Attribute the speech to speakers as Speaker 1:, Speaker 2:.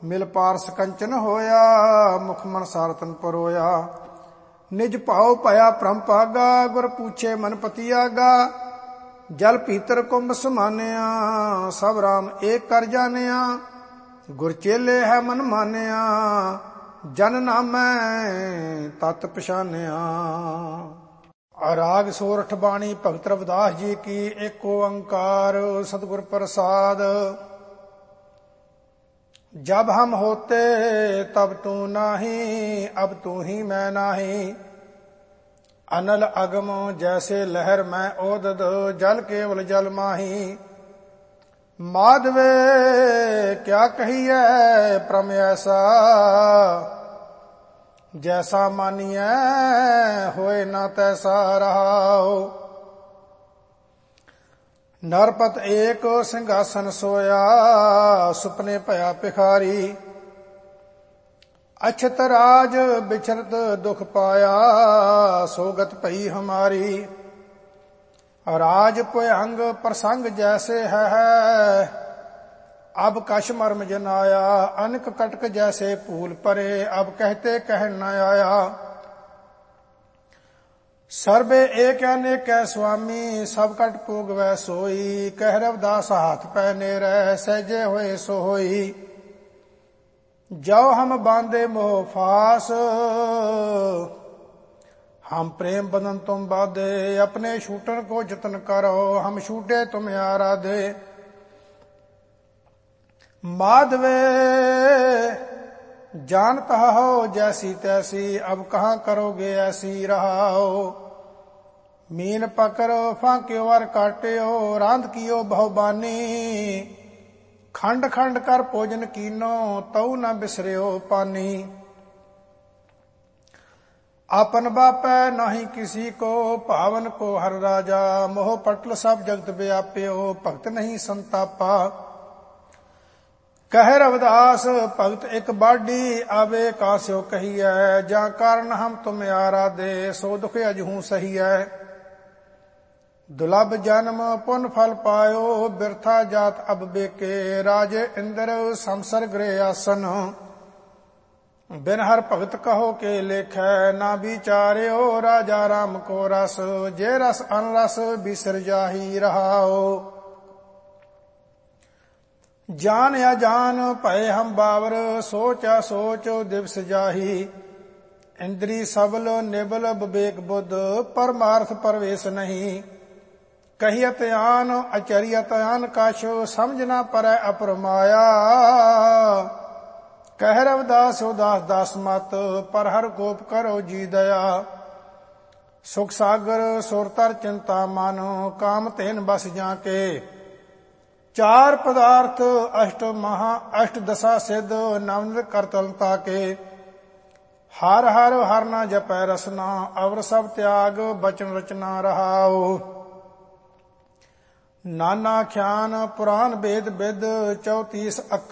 Speaker 1: ਮਿਲ ਪਾਰਸ ਕੰਚਨ ਹੋਇਆ, ਮੁਖ ਮਨ ਸਾਰਤਨ ਪਰੋਇਆ। ਨਿਜ ਭਾਉ ਭਇਆ ਭ੍ਰਮ ਭਾਗਾ, ਗੁਰ ਪੂਛੇ ਮਨ ਪਤੀ ਆਗਾ। ਜਲ ਭੀਤਰ ਕੁੰਭ ਸਮਾਨਿਆ, ਸਭ ਰਾਮ ਏਕ ਕਰ ਜਾਣਿਆ। ਗੁਰ ਚੇਲੇ ਹੈ ਮਨ ਮਾਨਿਆ, ਜਨ ਨਾਮੈ ਤਤ ਪਛਾਨਿਆ। ਰਾਗ ਸੋਰਠ ਬਾਣੀ ਭਗਤ ਰਵਿਦਾਸ ਜੀ ਕੀ। ਏਕ ਓੰਕਾਰ ਸਤਿਗੁਰ ਪ੍ਰਸਾਦ। जब हम होते तब तू नाही, अब तू ही मैं नाही। अनल अगम जैसे लहर मैं ओदद, जल केवल जल माही। माधवे क्या कहिए प्रम ऐसा, जैसा मानिए होए ना तैसा रहाओ। नरपत एक सिंहासन सोया, सुपने भया भिखारी। अछत राज बिछरत दुख पाया, सोगत भई हमारी। राज भुयंग प्रसंग जैसे है, अब कश मर्म जनाया। अनक कटक जैसे फूल परे, अब कहते कह न आया। सर्बे एक अनेक स्वामी, सब कट भोग वै सोई। कह रविदास हाथ पै नेरै, सहजे होए सो होई। जाओ हम बांधे मोह फास, हम प्रेम बंधन तुम बाधे। अपने छूटन को जतन करो, हम छूटे तुम आराधे। माधवे जानता हो जैसी तैसी, अब कहाँ करोगे ऐसी रहाओ। मीन पकड़ो फांक्यो वर काट्यो, रांध कियो बहुबानी। खंड खंड कर भोजन कीनो, तऊ न बिसरियो पानी। आपन बापै नाही किसी को, पावन को हर राजा। मोह पटल सब जगत व्याप्यो, भगत नहीं संतापा। कह रविदास भगत एक बाडी, आवे कास्यो कहिए। जा कारण हम तुम आराधे, सो दुख अजहू सही है। दुलभ जन्म पुन फल पायो, बिरथा जात अब बेके। राजे इंद्र संसर गृह आसन, बिन हर भगत कहो के लेखै। ना विचार्यो राजा राम को रस, जे रस अनरस बिसर जाही रहाओ। जान अजान भय हम बावर, सोच असोच दिवस जाही। इंद्री सबल निबल विवेक बुद्ध, परमार्थ परवेश नहीं। कहियत आन अचरियत आन कश, समझ ना परै अपरमाया। कह रविदास उदास दास मत, पर हर गोप करो जी दया। सुख सागर सुरतर चिंता मानो, काम तेन बस जाके। चार पदार्थ अष्ट महा अष्ट दशा सिद्ध, नवनित करतलता के। हर हर हर ना जपै रसना, अवर सब त्याग बचन रचना रहाओ। नाना ख्यान पुराण वेद विद, 34 अखर